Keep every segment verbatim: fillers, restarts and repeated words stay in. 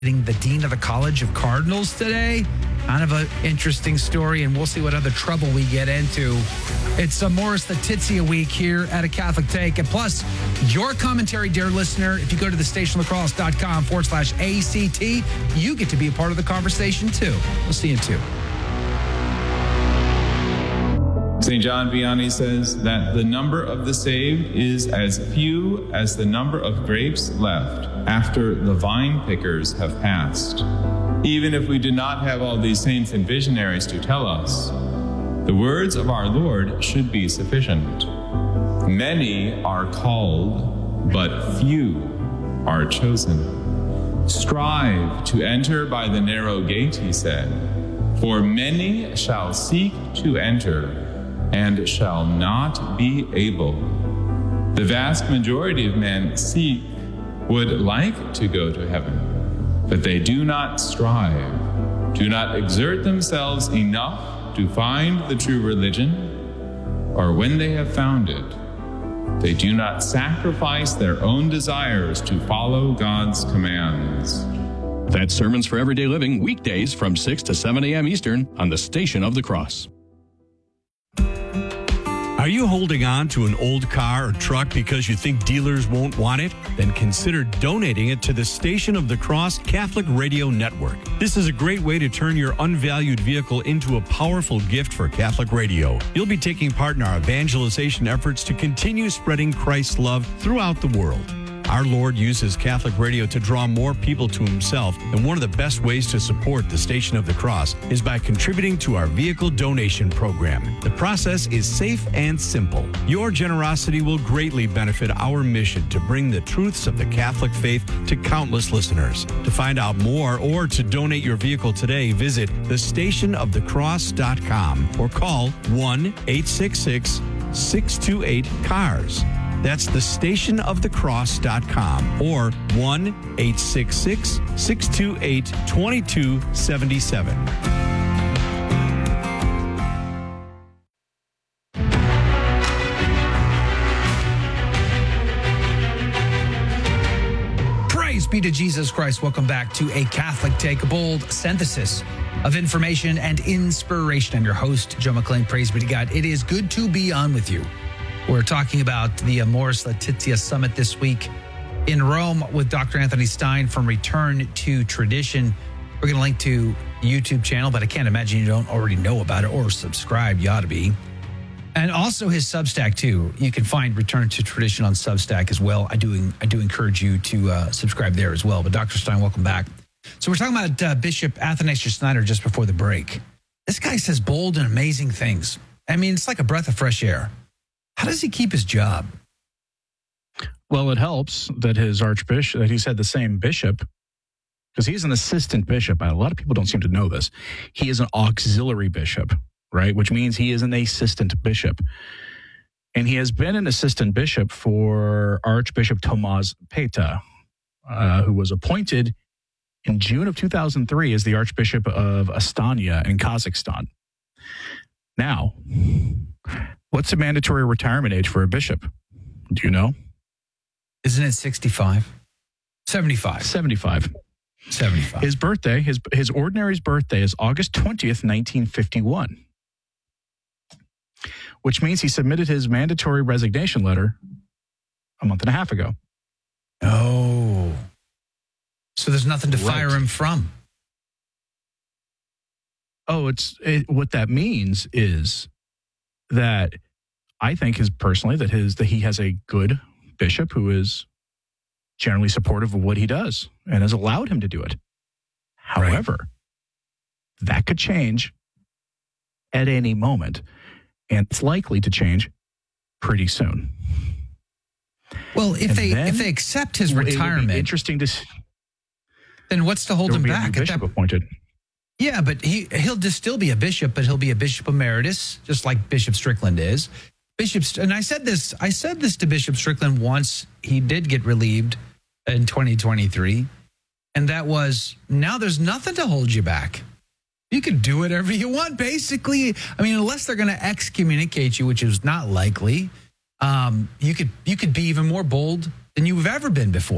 the dean of the College of Cardinals today. Kind of an interesting story, and we'll see what other trouble we get into. It's a Morris Letizia week here at A Catholic Take. And plus, your commentary, dear listener, if you go to the stationlacrosse.com forward slash ACT, you get to be a part of the conversation too. We'll see you too. Saint John Vianney says that the number of the saved is as few as the number of grapes left after the vine pickers have passed. Even if we do not have all these saints and visionaries to tell us, the words of our Lord should be sufficient. Many are called, but few are chosen. Strive to enter by the narrow gate, he said, for many shall seek to enter and shall not be able. The vast majority of men seek, would like to go to heaven, but they do not strive, do not exert themselves enough to find the true religion, or when they have found it, they do not sacrifice their own desires to follow God's commands. That's Sermons for Everyday Living, weekdays from six to seven a.m. Eastern on the Station of the Cross. Are you holding on to an old car or truck because you think dealers won't want it? Then consider donating it to the Station of the Cross Catholic Radio Network. This is a great way to turn your unvalued vehicle into a powerful gift for Catholic radio. You'll be taking part in our evangelization efforts to continue spreading Christ's love throughout the world. Our Lord uses Catholic radio to draw more people to himself, and one of the best ways to support the Station of the Cross is by contributing to our vehicle donation program. The process is safe and simple. Your generosity will greatly benefit our mission to bring the truths of the Catholic faith to countless listeners. To find out more or to donate your vehicle today, visit the station of the cross dot com or call one eight six six, six two eight, C A R S. That's the station of the cross dot com or one eight six six, six two eight, two two seven seven. Praise be to Jesus Christ. Welcome back to A Catholic Take, a bold synthesis of information and inspiration. I'm your host, Joe McClain. Praise be to God. It is good to be on with you. We're talking about the Morris Letizia Summit this week in Rome with Doctor Anthony Stein from Return to Tradition. We're going to link to the YouTube channel, but I can't imagine you don't already know about it or subscribe. You ought to be. And also his Substack, too. You can find Return to Tradition on Substack as well. I do I do encourage you to uh, subscribe there as well. But Doctor Stein, welcome back. So we're talking about uh, Bishop Athanasius Schneider just before the break. This guy says bold and amazing things. I mean, it's like a breath of fresh air. How does he keep his job? Well, it helps that his archbishop, that he's had the same bishop, because he's an assistant bishop. A lot of people don't seem to know this. He is an auxiliary bishop, right? Which means he is an assistant bishop. And he has been an assistant bishop for Archbishop Tomasz Peta, uh, who was appointed in June of two thousand three as the Archbishop of Astana in Kazakhstan. Now, what's the mandatory retirement age for a bishop? Do you know? Isn't it sixty-five? seventy-five. seventy-five. seventy-five. His birthday, his his ordinary's birthday is August twentieth, nineteen fifty-one. Which means he submitted his mandatory resignation letter a month and a half ago. Oh. So there's nothing to Right. fire him from. Oh, it's it, what that means is that I think is personally that his that he has a good bishop who is generally supportive of what he does and has allowed him to do it. However, right. that could change at any moment, and it's likely to change pretty soon. Well, if and they then, if they accept his it would be retirement, interesting to see, then what's to hold him be back? A new bishop that, appointed. Yeah, but he he'll just still be a bishop, but he'll be a bishop emeritus, just like Bishop Strickland is. Bishop, and I said this, I said this to Bishop Strickland once. He did get relieved in twenty twenty-three, and that was, now there's nothing to hold you back. You can do whatever you want, basically. I mean, unless they're going to excommunicate you, which is not likely, um, you could you could be even more bold than you've ever been before.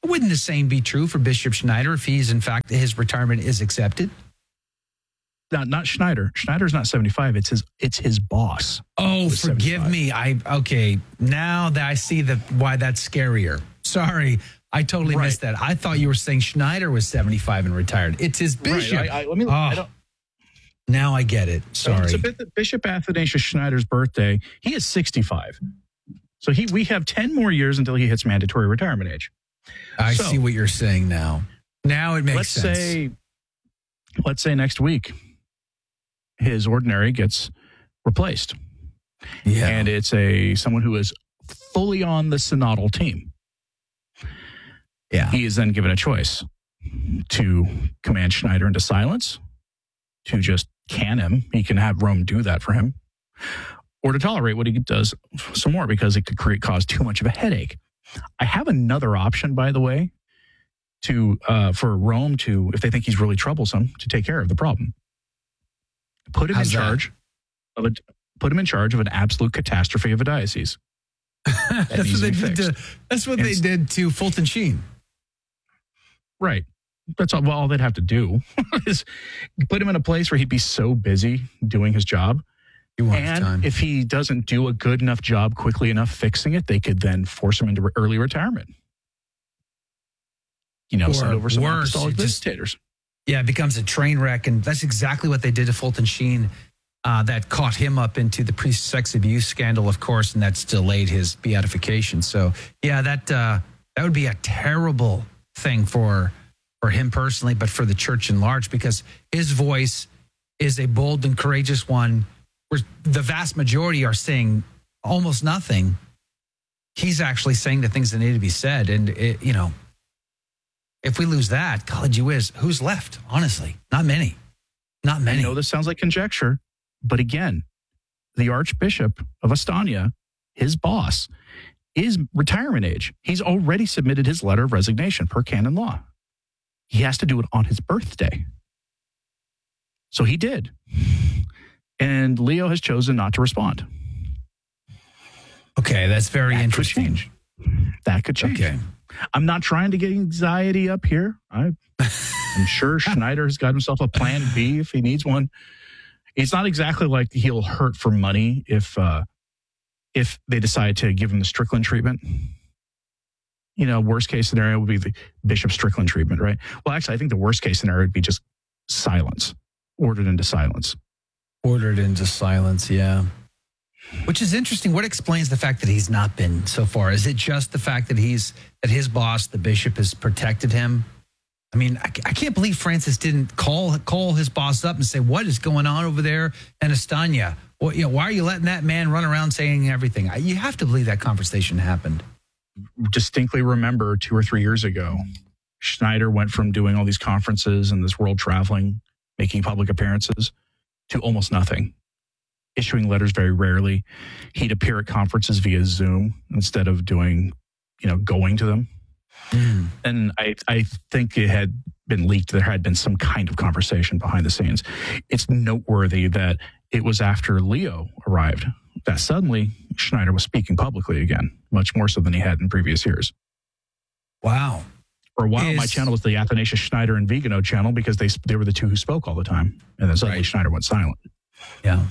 Wouldn't the same be true for Bishop Schneider if he's, in fact, his retirement is accepted? Not, not Schneider. Schneider's not seventy-five. It's his it's his boss. Oh, who's forgive seventy-five. me. I okay. Now that I see the why that's scarier. Sorry, I totally Right. missed that. I thought you were saying Schneider was seventy-five and retired. It's his bishop. Right. I, I, let me, Oh, I don't, now I get it. Sorry. So Bishop- Bishop Athanasius Schneider's birthday, he is sixty-five. So he we have ten more years until he hits mandatory retirement age. I so- see what you're saying now. Now it makes let's sense. say let's say next week his ordinary gets replaced. yeah. And it's a someone who is fully on the synodal team. yeah. He is then given a choice to command Schneider into silence, to just can him. He can have Rome do that for him, or to tolerate what he does some more because it could create cause too much of a headache. I have another option, by the way, to uh, for Rome to, if they think he's really troublesome, to take care of the problem. Put him How's in that? charge of a put him in charge of an absolute catastrophe of a diocese. that's what needs to they be did. To, fixed. that's what And they s- did to Fulton Sheen. Right. That's all, well, all they'd have to do is put him in a place where he'd be so busy doing his job. You want his And time. if he doesn't do a good enough job quickly enough fixing it, they could then force him into re- early retirement. You know, Or send over some worse, apostolic it just- visitators. Yeah, it becomes a train wreck, and that's exactly what they did to Fulton Sheen. Uh, that caught him up into the priest sex abuse scandal, of course, and that's delayed his beatification. So, yeah, that uh, that would be a terrible thing for for him personally, but for the church in large, because his voice is a bold and courageous one, where the vast majority are saying almost nothing. He's actually saying the things that need to be said, and it, you know. If we lose that, God, you whiz, who's left? Honestly, not many. Not many. I know this sounds like conjecture, but again, the Archbishop of Astana, his boss, is retirement age. He's already submitted his letter of resignation per canon law. He has to do it on his birthday. So he did. And Leo has chosen not to respond. Okay, that's very That interesting. could change. That could change. Okay. I'm not trying to get anxiety up here. I, I'm sure Schneider has got himself a plan B if he needs one. It's not exactly like he'll hurt for money if uh, if they decide to give him the Strickland treatment. You know, worst case scenario would be the Bishop Strickland treatment, right? Well, actually, I think the worst case scenario would be just silence, ordered into silence. Ordered into silence, yeah. Which is interesting. What explains the fact that he's not been so far? Is it just the fact that he's that his boss, the bishop, has protected him? I mean, I, I can't believe Francis didn't call call his boss up and say, "What is going on over there in Astana? Well, you know, why are you letting that man run around saying everything?" I, you have to believe that conversation happened. Distinctly remember two or three years ago, Schneider went from doing all these conferences and this world traveling, making public appearances, to almost nothing. Issuing letters very rarely. He'd appear at conferences via Zoom instead of doing, you know, going to them. Mm. And I, I think it had been leaked. There had been some kind of conversation behind the scenes. It's noteworthy that it was after Leo arrived that suddenly Schneider was speaking publicly again, much more so than he had in previous years. Wow. For a while, Is- my channel was the Athanasius Schneider and Vigano channel because they they were the two who spoke all the time. And then suddenly Right. Schneider went silent. Yeah.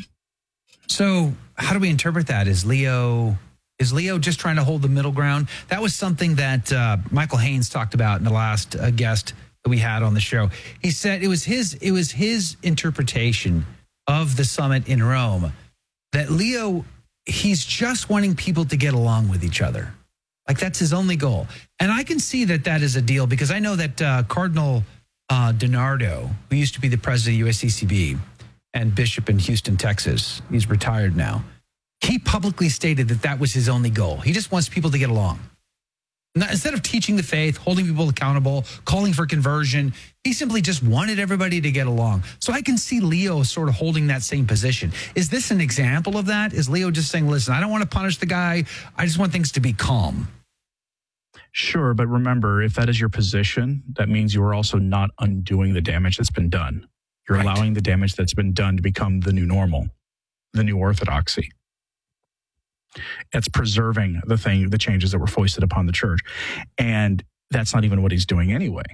So how do we interpret that? Is Leo is Leo just trying to hold the middle ground? That was something that uh, Michael Haynes talked about in the last uh, guest that we had on the show. He said it was his it was his interpretation of the summit in Rome that Leo, he's just wanting people to get along with each other. Like that's his only goal. And I can see that that is a deal because I know that uh, Cardinal uh, DiNardo, who used to be the president of U S C C B, and bishop in Houston, Texas. He's retired now. He publicly stated that that was his only goal. He just wants people to get along. Not, instead of teaching the faith, holding people accountable, calling for conversion, he simply just wanted everybody to get along. So I can see Leo sort of holding that same position. Is this an example of that? Is Leo just saying, listen, I don't want to punish the guy. I just want things to be calm. Sure, but remember, if that is your position, that means you are also not undoing the damage that's been done. You're Right. allowing the damage that's been done to become the new normal, the new orthodoxy. It's preserving the thing, the changes that were foisted upon the church. And that's not even what he's doing anyway.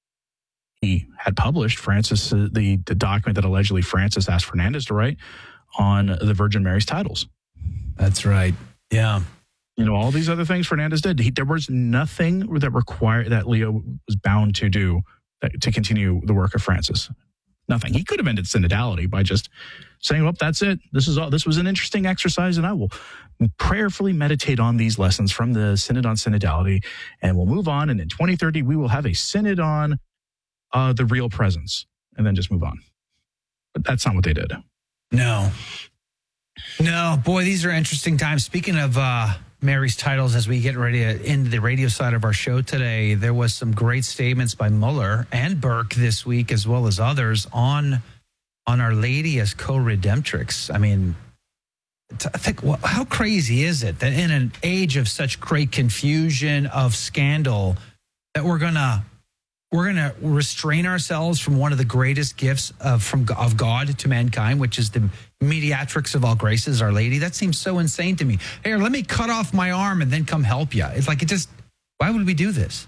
He had published Francis, uh, the, the document that allegedly Francis asked Fernandez to write on the Virgin Mary's titles. That's right. Yeah. You know, all these other things Fernandez did. He, there was nothing that required that Leo was bound to do that, to continue the work of Francis. Nothing. He could have ended synodality by just saying, well, that's it. This is all. This was an interesting exercise, and I will prayerfully meditate on these lessons from the Synod on Synodality, and we'll move on. And in twenty thirty, we will have a Synod on uh, the real presence, and then just move on. But that's not what they did. No. No, boy, these are interesting times. Speaking of uh, Mary's titles, as we get ready to end the radio side of our show today, there was some great statements by Mueller and Burke this week, as well as others, on on Our Lady as co-redemptrix. I mean, I think, well, how crazy is it that in an age of such great confusion, of scandal, that we're gonna we're gonna restrain ourselves from one of the greatest gifts of from of God to mankind, which is the mediatrix of all graces, Our Lady? That seems so insane to me. Here, let me cut off my arm and then come help you. It's like, it just, why would we do this?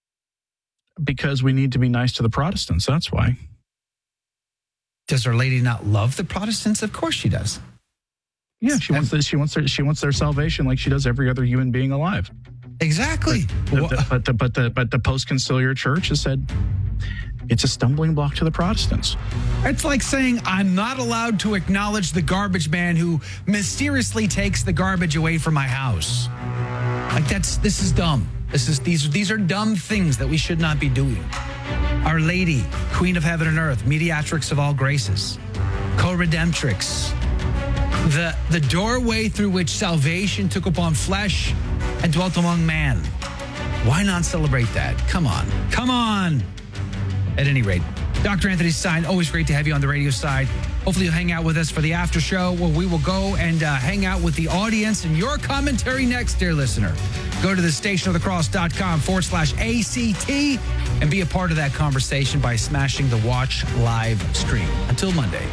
Because we need to be nice to the Protestants. That's why. Does Our Lady not love the Protestants? Of course she does. Yeah, she wants, the, she wants their, she wants their salvation like she does every other human being alive. Exactly. But the, but the, but the, but the post-conciliar church has said it's a stumbling block to the Protestants. It's like saying I'm not allowed to acknowledge the garbage man who mysteriously takes the garbage away from my house. Like, that's this is dumb. This is these these are dumb things that we should not be doing. Our Lady, Queen of Heaven and Earth, mediatrix of all graces, co-redemptrix, the the doorway through which salvation took upon flesh and dwelt among man. Why not celebrate that? Come on. Come on. At any rate, Doctor Anthony Stine, always great to have you on the radio side. Hopefully you'll hang out with us for the after show, where we will go and uh, hang out with the audience and your commentary next, dear listener. Go to the stationofthecross.com forward slash ACT and be a part of that conversation by smashing the watch live stream. Until Monday.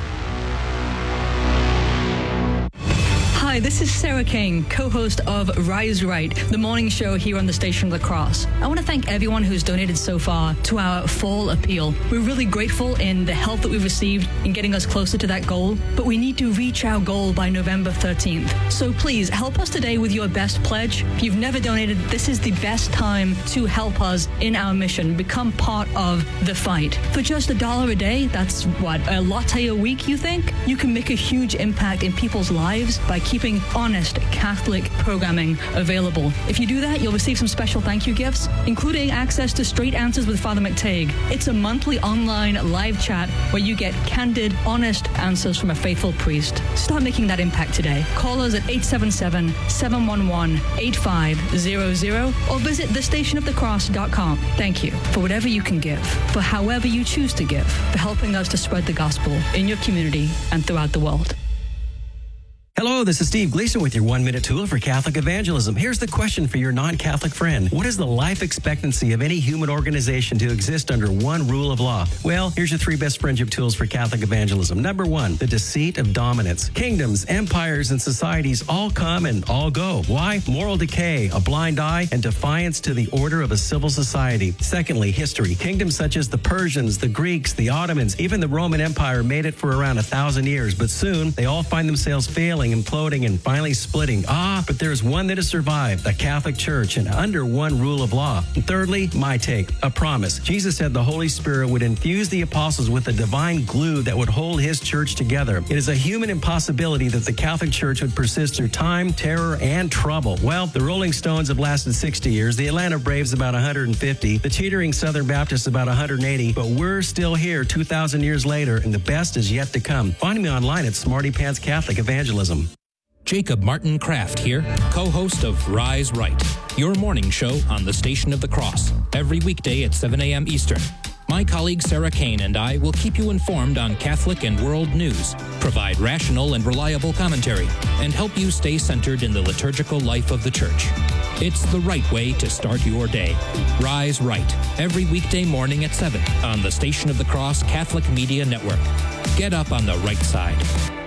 Hi, this is Sarah Kane, co-host of Rise Right, the morning show here on the Station of the Cross. I want to thank everyone who's donated so far to our fall appeal. We're really grateful in the help that we've received in getting us closer to that goal, but we need to reach our goal by November thirteenth. So please help us today with your best pledge. If you've never donated, this is the best time to help us in our mission. Become part of the fight. For just a dollar a day, that's what, a latte a week, you think? You can make a huge impact in people's lives by keeping honest Catholic programming available. If you do that, you'll receive some special thank you gifts, including access to Straight Answers with Father McTague. It's a monthly online live chat where you get candid, honest answers from a faithful priest. Start making that impact today. Call us at eight seven seven, seven one one, eight five zero zero or visit the station of the cross dot com. Thank you for whatever you can give, for however you choose to give, for helping us to spread the gospel in your community and throughout the world. Hello, this is Steve Gleason with your one-minute tool for Catholic evangelism. Here's the question for your non-Catholic friend. What is the life expectancy of any human organization to exist under one rule of law? Well, here's your three best friendship tools for Catholic evangelism. Number one, the deceit of dominance. Kingdoms, empires, and societies all come and all go. Why? Moral decay, a blind eye, and defiance to the order of a civil society. Secondly, history. Kingdoms such as the Persians, the Greeks, the Ottomans, even the Roman Empire made it for around a thousand years, but soon they all find themselves failing, imploding, and finally splitting. Ah, but there's one that has survived, the Catholic Church, and under one rule of law. And thirdly, my take, a promise. Jesus said the Holy Spirit would infuse the apostles with a divine glue that would hold his church together. It is a human impossibility that the Catholic Church would persist through time, terror, and trouble. Well, the Rolling Stones have lasted sixty years, the Atlanta Braves about one hundred fifty, the teetering Southern Baptists about one hundred eighty, but we're still here two thousand years later, and the best is yet to come. Find me online at Smarty Pants Catholic Evangelism. Jacob Martin Kraft here, co-host of Rise Right, your morning show on the Station of the Cross, every weekday at seven a.m. Eastern. My colleague Sarah Kane and I will keep you informed on Catholic and world news, provide rational and reliable commentary, and help you stay centered in the liturgical life of the Church. It's the right way to start your day. Rise Right, every weekday morning at seven on the Station of the Cross Catholic Media Network. Get up on the right side.